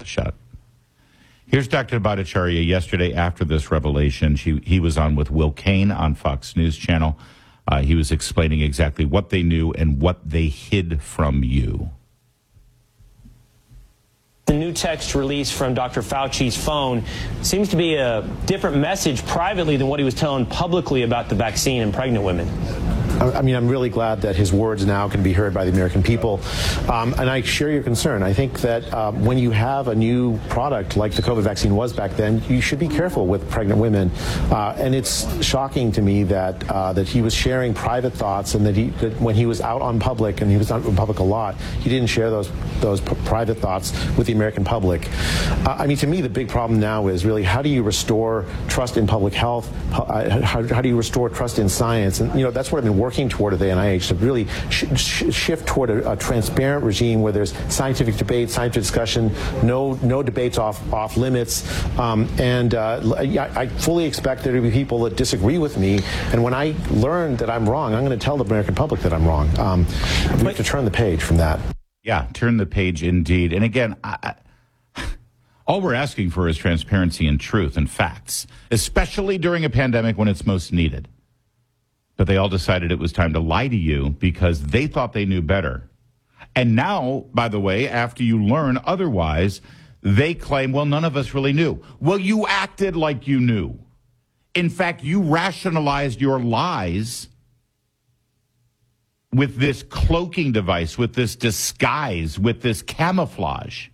shot. Here's Dr. Bhattacharya yesterday after this revelation. He was on with Will Cain on Fox News Channel. He was explaining exactly what they knew and what they hid from you. The new text release from Dr. Fauci's phone seems to be a different message privately than what he was telling publicly about the vaccine in pregnant women. I mean, I'm really glad that his words now can be heard by the American people. And I share your concern. I think that when you have a new product like the COVID vaccine was back then, you should be careful with pregnant women. And it's shocking to me that that he was sharing private thoughts, and that when he was out on public, and he was out in public a lot, he didn't share those private thoughts with the American public. I mean, to me, the big problem now is really how do you restore trust in public health? How do you restore trust in science? And, that's what I've been working toward at the NIH, to really shift toward a transparent regime where there's scientific debate, scientific discussion, no debates off limits. I fully expect there to be people that disagree with me. And when I learn that I'm wrong, I'm going to tell the American public that I'm wrong. We have to turn the page from that. Yeah, turn the page indeed. And again, all we're asking for is transparency and truth and facts, especially during a pandemic when it's most needed. But they all decided it was time to lie to you because they thought they knew better. And now, by the way, after you learn otherwise, they claim, well, none of us really knew. Well, you acted like you knew. In fact, you rationalized your lies with this cloaking device, with this disguise, with this camouflage,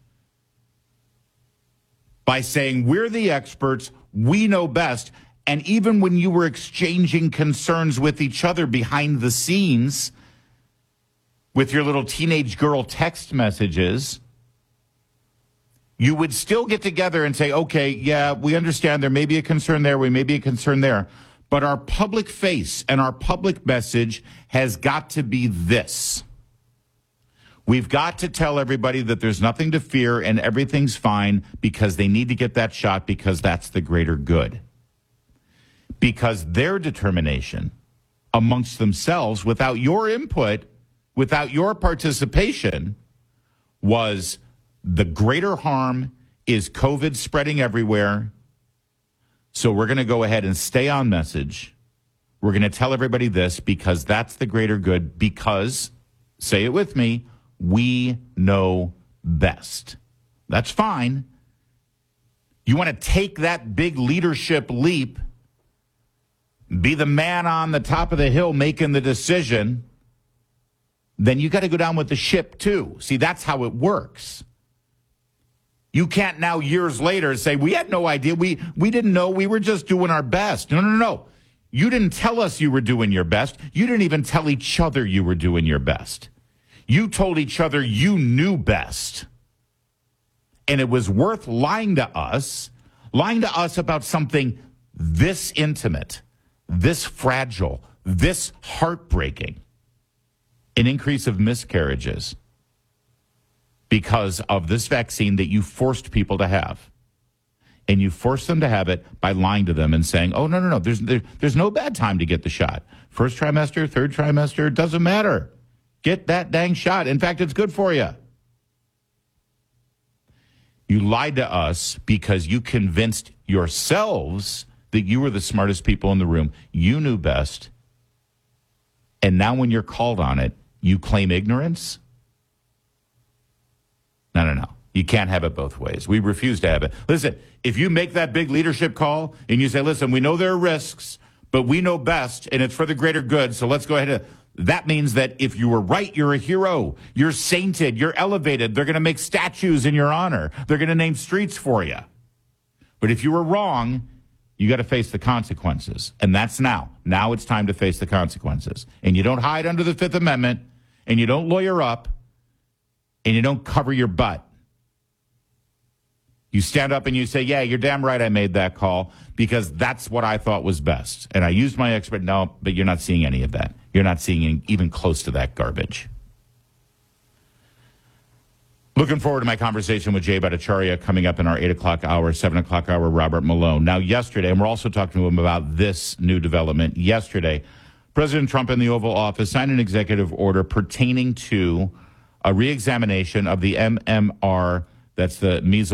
by saying, we're the experts, we know best. And even when you were exchanging concerns with each other behind the scenes with your little teenage girl text messages, you would still get together and say, okay, yeah, we understand there may be a concern there, we may be a concern there, but our public face and our public message has got to be this. We've got to tell everybody that there's nothing to fear and everything's fine because they need to get that shot because that's the greater good. Because their determination amongst themselves, without your input, without your participation, was the greater harm is COVID spreading everywhere. So we're going to go ahead and stay on message. We're going to tell everybody this because that's the greater good. Because, say it with me, we know best. That's fine. You want to take that big leadership leap, be the man on the top of the hill making the decision, then you got to go down with the ship too. See, that's how it works. You can't now years later say, we had no idea. We didn't know. We were just doing our best. No. You didn't tell us you were doing your best. You didn't even tell each other you were doing your best. You told each other you knew best. And it was worth lying to us about something this intimate, this fragile, this heartbreaking, an increase of miscarriages because of this vaccine that you forced people to have. And you forced them to have it by lying to them and saying, oh, no, there's no bad time to get the shot. First trimester, third trimester, it doesn't matter. Get that dang shot. In fact, it's good for you. You lied to us because you convinced yourselves that you were the smartest people in the room. You knew best. And now when you're called on it, you claim ignorance? No. You can't have it both ways. We refuse to have it. Listen, if you make that big leadership call and you say, listen, we know there are risks, but we know best, and it's for the greater good, so let's go ahead and... That means that if you were right, you're a hero. You're sainted. You're elevated. They're going to make statues in your honor. They're going to name streets for you. But if you were wrong, you got to face the consequences. And that's now. Now it's time to face the consequences. And you don't hide under the Fifth Amendment, and you don't lawyer up, and you don't cover your butt. You stand up and you say, yeah, you're damn right I made that call because that's what I thought was best. And I used my expert. No, but you're not seeing any of that. You're not seeing even close to that garbage. Looking forward to my conversation with Jay Bhattacharya coming up in our 8 o'clock hour, 7 o'clock hour, Robert Malone. Now, yesterday, and we're also talking to him about this new development. Yesterday, President Trump in the Oval Office signed an executive order pertaining to a reexamination of the MMR, that's the measles